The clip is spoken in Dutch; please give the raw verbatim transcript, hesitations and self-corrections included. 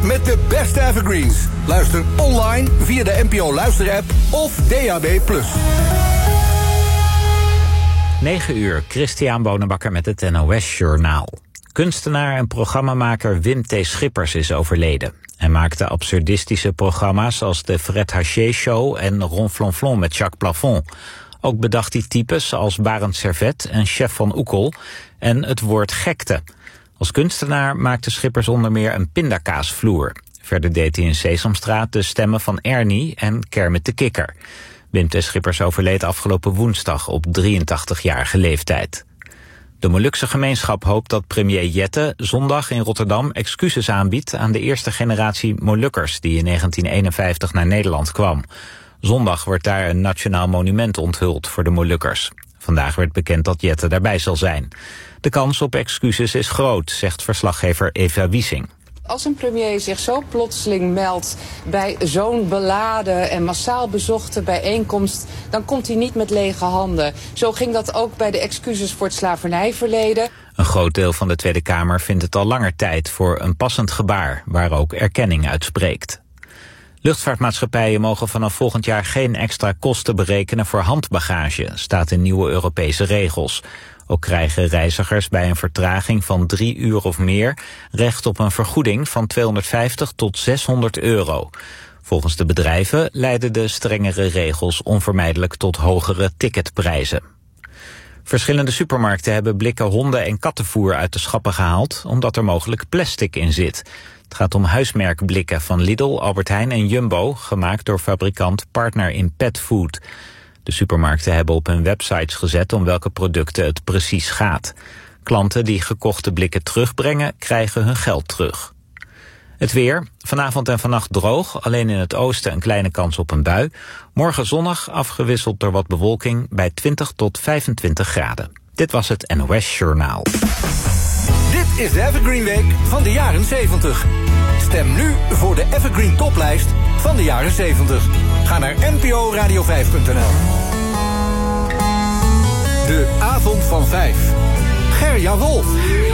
met de beste evergreens. Luister online via de N P O Luister-app of D A B plus. negen uur, Christian Bonenbakker met het N O S-journaal. Kunstenaar en programmamaker Wim T. Schippers is overleden. Hij maakte absurdistische programma's als de Fred Haché Show en Ronflonflon met Jacques Plafond. Ook bedacht hij types als Barend Servet en Chef van Oekel en het woord gekte. Als kunstenaar maakte Schippers onder meer een pindakaasvloer. Verder deed hij in Sesamstraat de stemmen van Ernie en Kermit de Kikker. Wim T. Schippers overleed afgelopen woensdag op drieëntachtigjarige leeftijd. De Molukse gemeenschap hoopt dat premier Jette zondag in Rotterdam excuses aanbiedt aan de eerste generatie Molukkers die in negentien eenenvijftig naar Nederland kwam. Zondag wordt daar een nationaal monument onthuld voor de Molukkers. Vandaag werd bekend dat Jette daarbij zal zijn. De kans op excuses is groot, zegt verslaggever Eva Wiesing. Als een premier zich zo plotseling meldt bij zo'n beladen en massaal bezochte bijeenkomst, dan komt hij niet met lege handen. Zo ging dat ook bij de excuses voor het slavernijverleden. Een groot deel van de Tweede Kamer vindt het al langer tijd voor een passend gebaar, waar ook erkenning uit spreekt. Luchtvaartmaatschappijen mogen vanaf volgend jaar geen extra kosten berekenen voor handbagage, staat in nieuwe Europese regels. Ook krijgen reizigers bij een vertraging van drie uur of meer recht op een vergoeding van tweehonderdvijftig tot zeshonderd euro. Volgens de bedrijven leiden de strengere regels onvermijdelijk tot hogere ticketprijzen. Verschillende supermarkten hebben blikken honden- en kattenvoer uit de schappen gehaald, omdat er mogelijk plastic in zit. Het gaat om huismerkblikken van Lidl, Albert Heijn en Jumbo, gemaakt door fabrikant Partner in Pet Food. De supermarkten hebben op hun websites gezet om welke producten het precies gaat. Klanten die gekochte blikken terugbrengen, krijgen hun geld terug. Het weer, vanavond en vannacht droog, alleen in het oosten een kleine kans op een bui. Morgen zonnig, afgewisseld door wat bewolking, bij twintig tot vijfentwintig graden. Dit was het N O S Journaal. Dit is de Evergreen Week van de jaren zeventig. Stem nu voor de Evergreen Toplijst van de jaren zeventig. Ga naar N P O Radio vijf punt N L. De avond van vijf. Gerja Wolf.